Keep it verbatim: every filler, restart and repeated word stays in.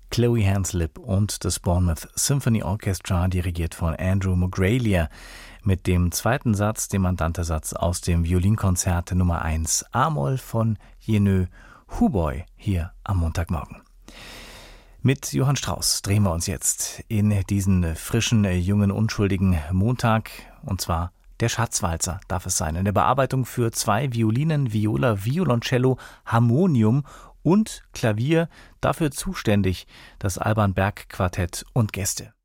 Chloe Hanslip und das Bournemouth Symphony Orchestra, dirigiert von Andrew Mogralia, mit dem zweiten Satz, dem Andante-Satz aus dem Violinkonzert Nummer eins A-Moll von Jenő Huboly, hier am Montagmorgen. Mit Johann Strauss drehen wir uns jetzt in diesen frischen, jungen, unschuldigen Montag, und zwar der Schatzwalzer darf es sein, in der Bearbeitung für zwei Violinen, Viola, Violoncello, Harmonium und Klavier, dafür zuständig das Alban Berg Quartett und Gäste.